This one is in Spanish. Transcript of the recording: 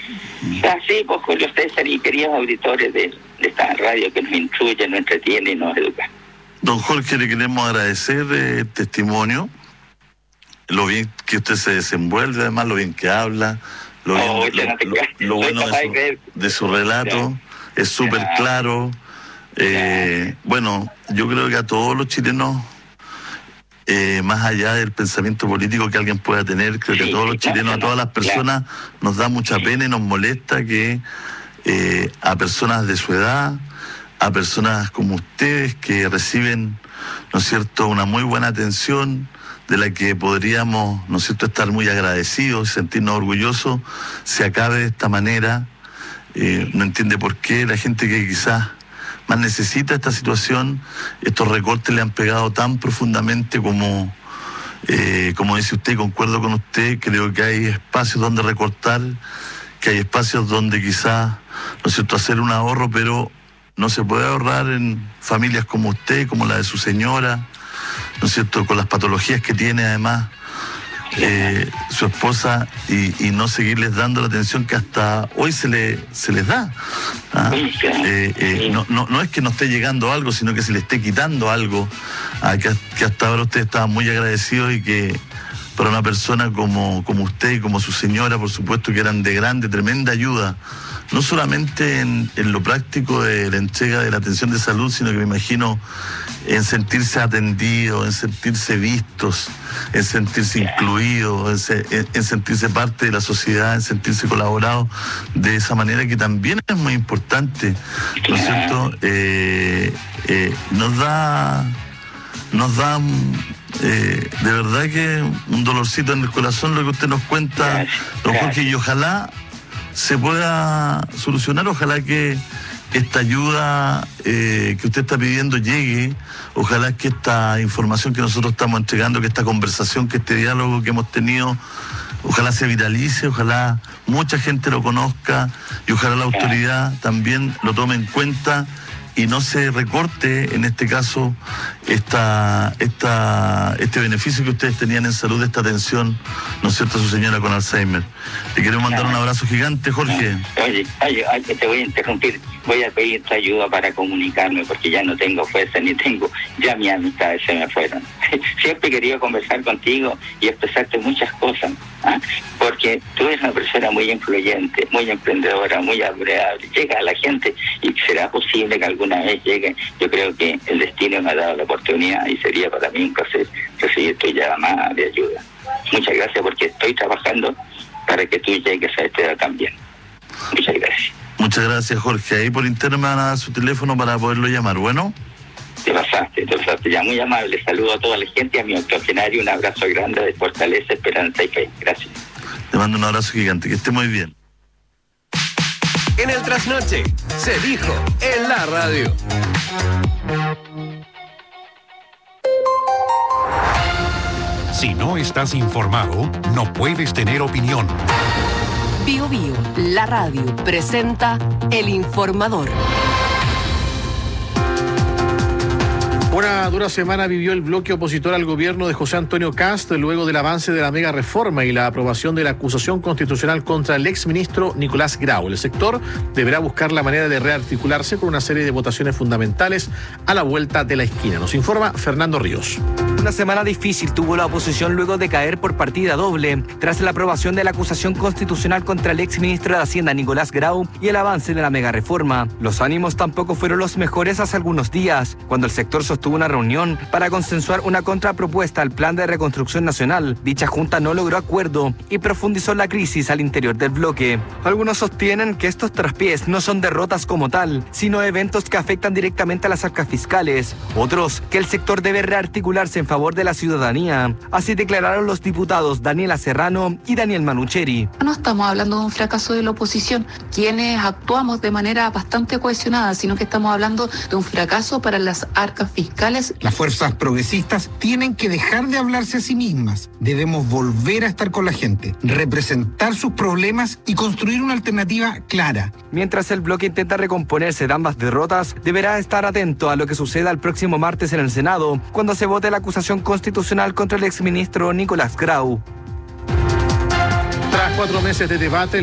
Así, pues, Julio César y queridos auditores de esta radio que nos instruye, nos entretiene y nos educa. Don Jorge, le queremos agradecer el testimonio, lo bien que usted se desenvuelve, además lo bien que habla, lo bueno de su relato, es súper claro. Bueno, yo creo que a todos los chilenos, más allá del pensamiento político que alguien pueda tener, creo que a todos los chilenos, a todas las personas, nos da mucha pena y nos molesta que a personas de su edad, a personas como ustedes que reciben, ¿no es cierto?, una muy buena atención, de la que podríamos, ¿no es cierto?, estar muy agradecidos y sentirnos orgullosos, se acabe de esta manera. No entiende por qué la gente que quizás más necesita esta situación, estos recortes le han pegado tan profundamente como dice usted, concuerdo con usted, creo que hay espacios donde recortar, que hay espacios donde quizás, ¿no es cierto?, hacer un ahorro, pero no se puede ahorrar en familias como usted, como la de su señora, ¿no es cierto?, con las patologías que tiene además su esposa, y no seguirles dando la atención que hasta hoy se les da. No es que no esté llegando algo, sino que se le esté quitando algo, que hasta ahora usted estaba muy agradecido, y que para una persona como usted y como su señora, por supuesto, que eran de grande, tremenda ayuda, no solamente en lo práctico de la entrega de la atención de salud, sino que me imagino en sentirse atendidos, en sentirse vistos, en sentirse incluidos, en sentirse parte de la sociedad, en sentirse colaborados de esa manera, que también es muy importante, ¿no es cierto? Nos da de verdad que un dolorcito en el corazón lo que usted nos cuenta, don Jorge, y ojalá se pueda solucionar, ojalá que esta ayuda que usted está pidiendo llegue, ojalá que esta información que nosotros estamos entregando, que esta conversación, que este diálogo que hemos tenido, ojalá se viralice, ojalá mucha gente lo conozca, y ojalá la autoridad también lo tome en cuenta y no se recorte, en este caso, este beneficio que ustedes tenían en salud, de esta atención, ¿no es cierto?, a su señora con Alzheimer. Le queremos mandar un abrazo gigante, Jorge. Oye, te voy a interrumpir. Voy a pedir tu ayuda para comunicarme, porque ya no tengo fuerza, ya mis amistades se me fueron. Siempre he querido conversar contigo y expresarte muchas cosas, porque tú eres una persona muy influyente, muy emprendedora, muy agradable, llega a la gente, y será posible que alguna vez llegue. Yo creo que el destino me ha dado la oportunidad, y sería para mí un placer recibir tu llamada de ayuda. Muchas gracias, porque estoy trabajando para que tú llegues a esta edad también. Muchas gracias. Muchas gracias, Jorge. Ahí por interno me van a dar su teléfono para poderlo llamar, ¿bueno? Te pasaste, ya muy amable. Saludo a toda la gente, a mi octogenario, un abrazo grande de fortaleza, esperanza y fe. Gracias. Te mando un abrazo gigante, que esté muy bien. En el trasnoche, se dijo en la radio. Si no estás informado, no puedes tener opinión. Bio Bio, la radio, presenta El Informador. Una dura semana vivió el bloque opositor al gobierno de José Antonio Kast luego del avance de la mega reforma y la aprobación de la acusación constitucional contra el exministro Nicolás Grau. El sector deberá buscar la manera de rearticularse con una serie de votaciones fundamentales a la vuelta de la esquina. Nos informa Fernando Ríos. Una semana difícil tuvo la oposición luego de caer por partida doble tras la aprobación de la acusación constitucional contra el exministro de Hacienda Nicolás Grau y el avance de la mega reforma. Los ánimos tampoco fueron los mejores hace algunos días, cuando el sector sostuvo una reunión para consensuar una contrapropuesta al Plan de Reconstrucción Nacional. Dicha junta no logró acuerdo y profundizó la crisis al interior del bloque. Algunos sostienen que estos traspiés no son derrotas como tal, sino eventos que afectan directamente a las arcas fiscales. Otros, que el sector debe rearticularse en favor de la ciudadanía. Así declararon los diputados Daniela Serrano y Daniel Manucheri. No estamos hablando de un fracaso de la oposición, quienes actuamos de manera bastante cohesionada, sino que estamos hablando de un fracaso para las arcas fiscales. Las fuerzas progresistas tienen que dejar de hablarse a sí mismas. Debemos volver a estar con la gente, representar sus problemas y construir una alternativa clara. Mientras el bloque intenta recomponerse de ambas derrotas, deberá estar atento a lo que suceda el próximo martes en el Senado, cuando se vote la acusación constitucional contra el exministro Nicolás Grau. Tras 4 meses de debate,